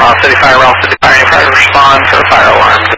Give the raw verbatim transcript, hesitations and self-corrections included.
Uh, City Fire, Raleigh City Fire, any fire respond for a fire alarm.